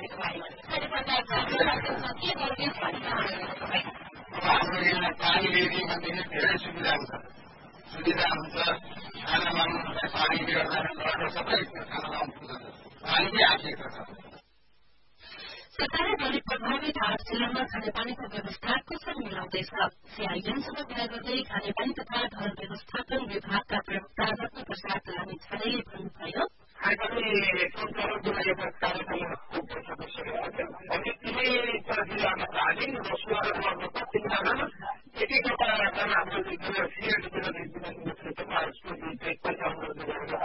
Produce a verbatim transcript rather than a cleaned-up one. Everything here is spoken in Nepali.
भनेको भयो हाम्रो यहाँ पानी रेडी भनेदेखि धेरै सुविधा हुन्छ सुविधा हुन्छ खाना बनाउनु पानीले गर्दा सबै खाना बनाउनु पानीकै आवश्यकता छ सरकारले दैनिक प्रभावित आठ जिल्लामा खानेपानीको व्यवस्था कसरी मिलाउँदैछ सीआईएनसँग कुरा गर्दै खानेपानी तथा घर व्यवस्थापन विभागका प्रवक्ता रत्न प्रसाद लामिछानेले भन्नुभयो अहिले कार्यक्रम